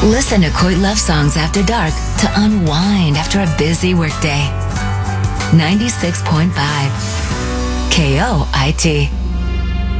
Listen to Coit Love Songs After Dark to unwind after a busy workday. 96.5 KOIT.